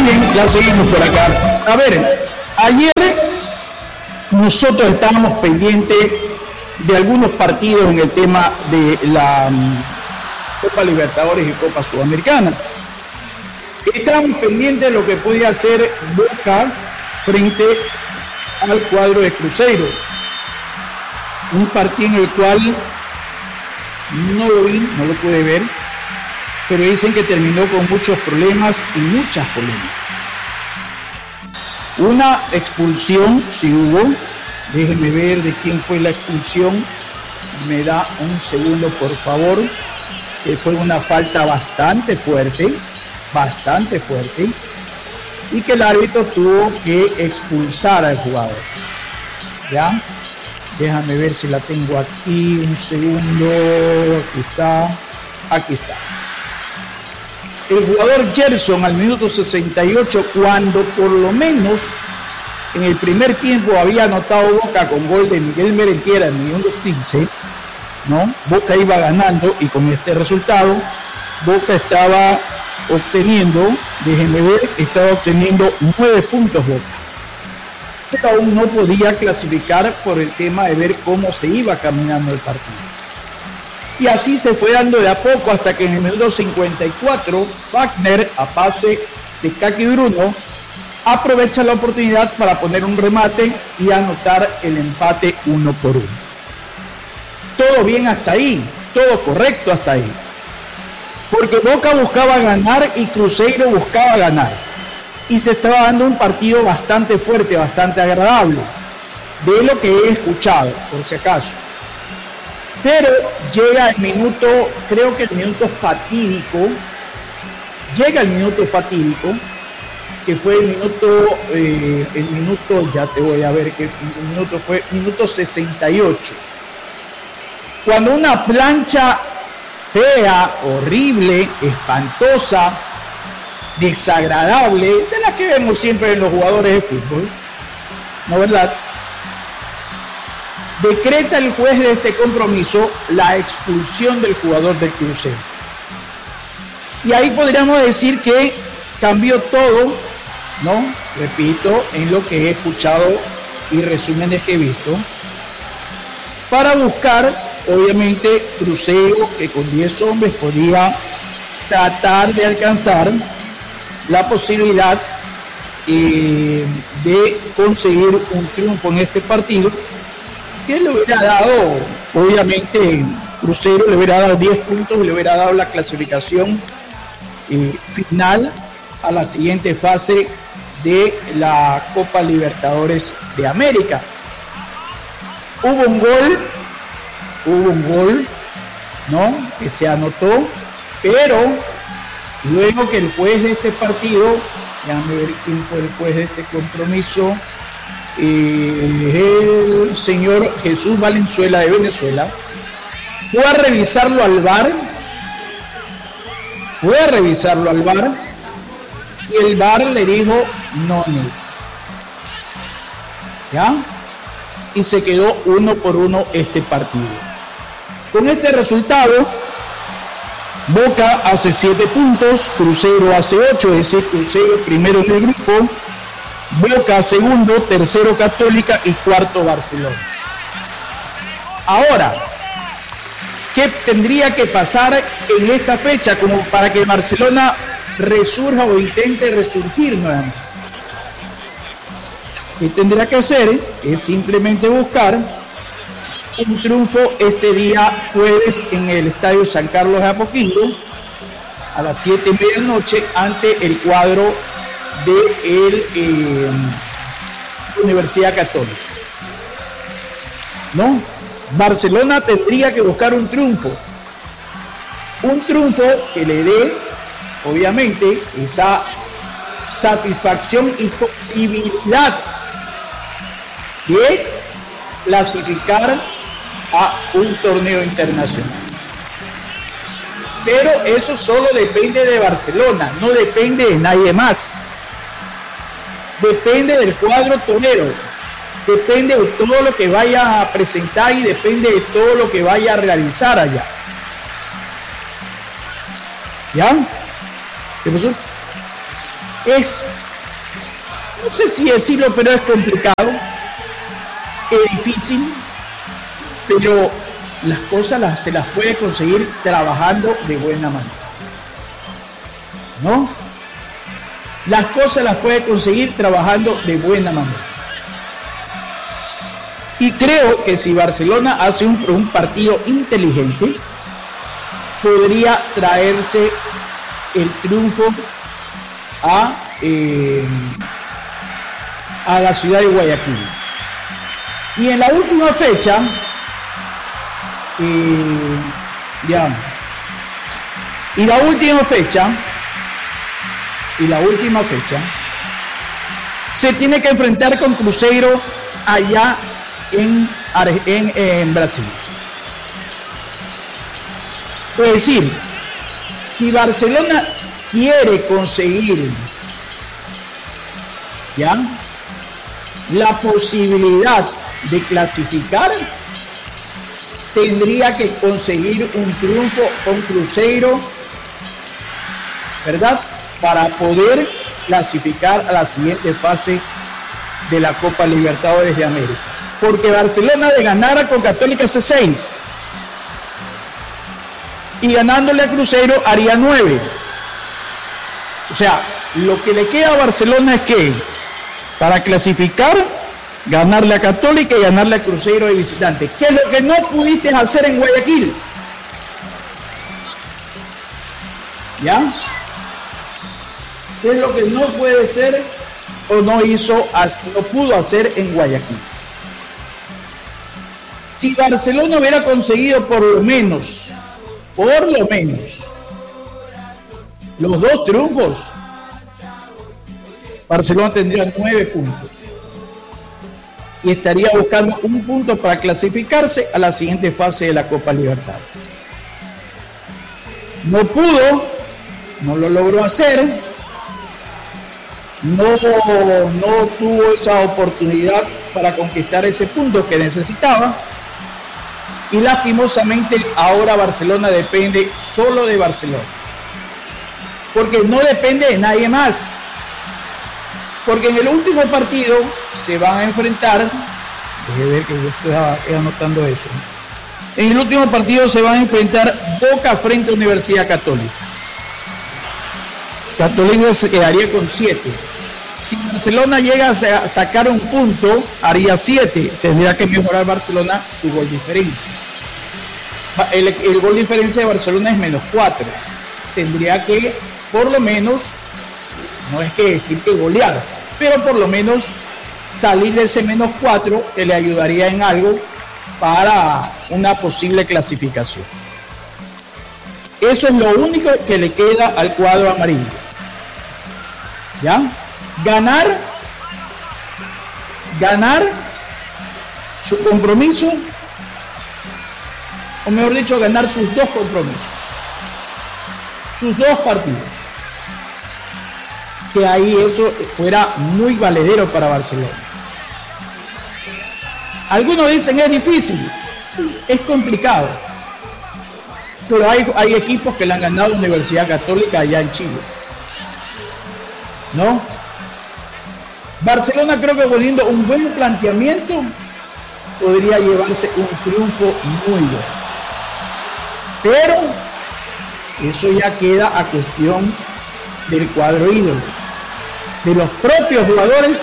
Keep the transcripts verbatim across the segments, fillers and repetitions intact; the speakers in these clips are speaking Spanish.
bien, ya seguimos por acá. A ver, ayer nosotros estábamos pendientes de algunos partidos en el tema de la um, Copa Libertadores y Copa Sudamericana. Estábamos pendientes de lo que podía hacer Boca frente al cuadro de Cruzeiro. Un partido en el cual no lo vi, no lo pude ver, pero dicen que terminó con muchos problemas y muchas polémicas. Una expulsión, si hubo, déjenme ver de quién fue la expulsión, me da un segundo por favor, que fue una falta bastante fuerte, bastante fuerte, y que el árbitro tuvo que expulsar al jugador. ¿Ya? Déjame ver si la tengo aquí, un segundo, aquí está, aquí está. El jugador Gerson al minuto sesenta y ocho, cuando por lo menos en el primer tiempo había anotado Boca con gol de Miguel Merenquiera en el minuto quince, ¿no? Boca iba ganando y con este resultado Boca estaba obteniendo, déjenme ver, estaba obteniendo nueve puntos Boca. Pero aún no podía clasificar por el tema de ver cómo se iba caminando el partido. Y así se fue dando de a poco hasta que en el minuto cincuenta y cuatro, Wagner, a pase de Kaki Bruno, aprovecha la oportunidad para poner un remate y anotar el empate uno por uno. Todo bien hasta ahí, todo correcto hasta ahí. Porque Boca buscaba ganar y Cruzeiro buscaba ganar. Y se estaba dando un partido bastante fuerte, bastante agradable, de lo que he escuchado, por si acaso. Pero llega el minuto, creo que el minuto fatídico, llega el minuto fatídico, que fue el minuto, eh, el minuto, ya te voy a ver qué minuto fue, minuto sesenta y ocho. Cuando una plancha fea, horrible, espantosa, desagradable, de las que vemos siempre en los jugadores de fútbol, ¿no verdad? Decreta el juez de este compromiso la expulsión del jugador del Cruzeiro. Y ahí podríamos decir que cambió todo, ¿no? Repito, en lo que he escuchado y resúmenes que he visto, para buscar, obviamente, Cruzeiro, que con diez hombres podía tratar de alcanzar la posibilidad eh, de conseguir un triunfo en este partido, que le hubiera dado, obviamente, Cruzeiro le hubiera dado diez puntos y le hubiera dado la clasificación eh, final a la siguiente fase de la Copa Libertadores de América. Hubo un gol, hubo un gol, ¿no? Que se anotó, pero luego que el juez de este partido, déjame ver quién fue el juez de este compromiso, eh, el señor Jesús Valenzuela de Venezuela, fue a revisarlo al V A R, fue a revisarlo al V A R, y el V A R le dijo no es, ¿ya? Y se quedó uno por uno este partido. Con este resultado, Boca hace siete puntos, Cruzeiro hace ocho, es decir, Cruzeiro primero en el grupo, Boca segundo, tercero Católica y cuarto Barcelona. Ahora, ¿qué tendría que pasar en esta fecha como para que Barcelona resurja o intente resurgir nuevamente? ¿Qué tendría que hacer? Es simplemente buscar un triunfo este día jueves en el Estadio San Carlos de Apoquindo a las siete y media de la noche ante el cuadro de el, eh, Universidad Católica. ¿No? Barcelona tendría que buscar un triunfo. Un triunfo que le dé, obviamente, esa satisfacción y posibilidad de clasificar a un torneo internacional. Pero eso solo depende de Barcelona, no depende de nadie más. Depende del cuadro torero, depende de todo lo que vaya a presentar y depende de todo lo que vaya a realizar allá. ¿Ya? ¿Qué pasó? Es, no sé si decirlo, pero es complicado, es difícil, pero las cosas las, se las puede conseguir trabajando de buena manera, ¿no? Las cosas las puede conseguir trabajando de buena manera. Y creo que si Barcelona hace un, un partido inteligente, podría traerse el triunfo a, eh, a la ciudad de Guayaquil. Y en la última fecha, eh, ya, y la última fecha, y la última fecha, se tiene que enfrentar con Cruzeiro allá en, en, en Brasil. Es decir, si Barcelona quiere conseguir ya la posibilidad de clasificar, tendría que conseguir un triunfo con Cruzeiro, ¿verdad?, para poder clasificar a la siguiente fase de la Copa Libertadores de América. Porque Barcelona, de ganar con Católica, hace seis, y ganándole a Cruzeiro haría nueve. O sea, lo que le queda a Barcelona es que, para clasificar, ganarle a Católica y ganarle a Cruzeiro de visitante, que es lo que no pudiste hacer en Guayaquil. ¿Ya? ¿Qué es lo que no puede ser o no hizo, no pudo hacer en Guayaquil? Si Barcelona hubiera conseguido por lo menos, por lo menos, los dos triunfos, Barcelona tendría nueve puntos y estaría buscando un punto para clasificarse a la siguiente fase de la Copa Libertadores. No pudo, no lo logró hacer, no, no tuvo esa oportunidad para conquistar ese punto que necesitaba, y lastimosamente ahora Barcelona depende solo de Barcelona, porque no depende de nadie más, porque en el último partido se van a enfrentar, déjeme ver que yo estoy anotando eso, en el último partido se van a enfrentar Boca frente a Universidad Católica. Católica se quedaría con siete. Si Barcelona llega a sacar un punto, haría siete. Tendría que mejorar Barcelona su gol diferencia. El, el gol diferencia de Barcelona es menos cuatro. Tendría que, por lo menos, no es que decir que golear, pero por lo menos salir de ese menos cuatro, que le ayudaría en algo para una posible clasificación. Eso es lo único que le queda al cuadro amarillo. ¿Ya? Ganar, ganar su compromiso, o mejor dicho, ganar sus dos compromisos, sus dos partidos. Que ahí eso fuera muy valedero para Barcelona. Algunos dicen es difícil, sí, es complicado, pero hay, hay equipos que le han ganado a la Universidad Católica allá en Chile, ¿no? Barcelona, creo que poniendo un buen planteamiento podría llevarse un triunfo muy bueno, pero eso ya queda a cuestión del cuadro ídolo, de los propios jugadores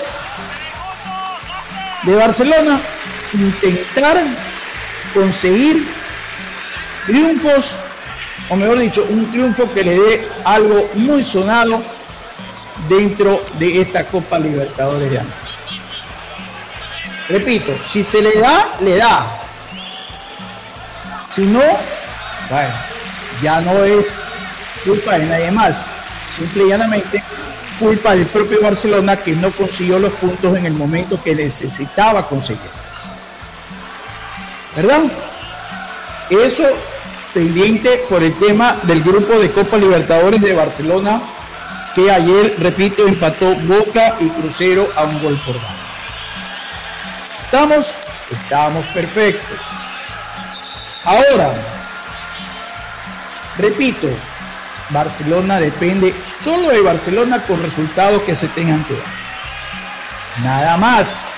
de Barcelona, intentar conseguir triunfos, o mejor dicho, un triunfo que le dé algo muy sonado dentro de esta Copa Libertadores de América. Repito, si se le da, le da. Si no, bueno, ya no es culpa de nadie más, simple y llanamente culpa del propio Barcelona, que no consiguió los puntos en el momento que necesitaba conseguir, ¿verdad? Eso pendiente por el tema del grupo de Copa Libertadores de Barcelona, que ayer, repito, empató Boca y Cruzeiro a un gol por bajo. ¿Estamos? Estamos perfectos. Ahora, repito, Barcelona depende solo de Barcelona con resultados que se tengan que dar. Nada más.